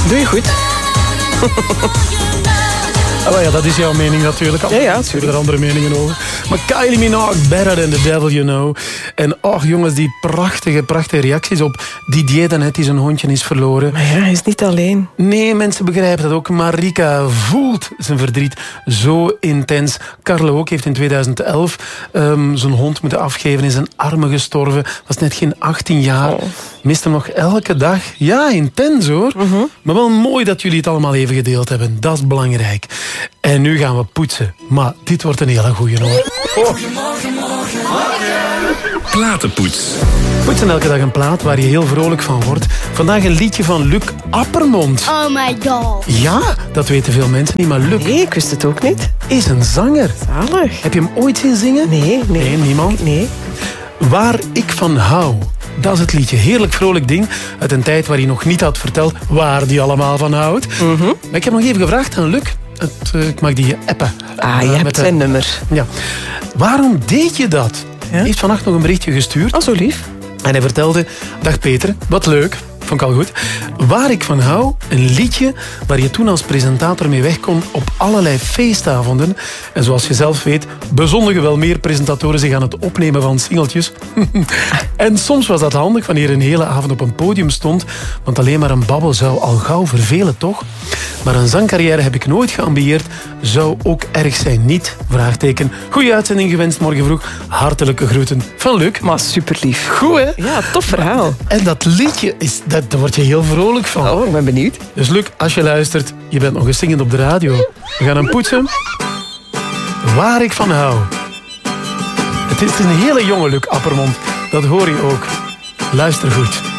Doe je goed. Oh ja, dat is jouw mening natuurlijk. Ja, natuurlijk. We hebben er andere meningen over. Maar Kylie Minogue, Better Than The Devil You Know. En och jongens, die prachtige reacties op Didier daarnet die zijn hondje is verloren. Maar ja, hij is niet alleen. Nee, mensen begrijpen dat ook. Marika voelt zijn verdriet zo intens. Carlo ook heeft in 2011 zijn hond moeten afgeven. In zijn armen gestorven. Was net geen 18 jaar. Mist hem nog elke dag. Ja, intens hoor. Maar wel mooi dat jullie het allemaal even gedeeld hebben. Dat is belangrijk. En nu gaan we poetsen. Maar dit wordt een hele goeie hoor. Platenpoets. Poetsen elke dag een plaat waar je heel vrolijk van wordt. Vandaag een liedje van Luc Appermond. Oh my god. Ja, dat weten veel mensen niet, maar Luc Nee, ik wist het ook niet. is een zanger. Zalig. Heb je hem ooit zien zingen? Nee. Nee, niemand? Nee. Waar ik van hou. Dat is het liedje. Heerlijk vrolijk ding. Uit een tijd waar hij nog niet had verteld waar hij allemaal van houdt. Maar ik heb nog even gevraagd aan Luc. Ik mag die appen. Je hebt zijn nummer. Ja. Waarom deed je dat? Hij heeft vannacht nog een berichtje gestuurd. Oh, zo lief. En hij vertelde, dag Peter, wat leuk. Vond ik al goed. Waar ik van hou, een liedje waar je toen als presentator mee weg kon op allerlei feestavonden. En zoals je zelf weet, bezondigen wel meer presentatoren zich aan het opnemen van singeltjes. En soms was dat handig wanneer een hele avond op een podium stond, want alleen maar een babbel zou al gauw vervelen, toch? Maar een zangcarrière heb ik nooit geambieerd. Zou ook erg zijn, niet? Vraagteken. Goeie uitzending gewenst morgen vroeg. Hartelijke groeten van Luc. Maar super lief. Goed, hè? Ja, tof verhaal. En dat liedje, daar word je heel vrolijk van. Oh, ik ben benieuwd. Dus Luc, als je luistert, je bent nog eens zingend op de radio. We gaan hem poetsen. Waar ik van hou. Het is een hele jonge Luc Appermond. Dat hoor je ook. Luister goed.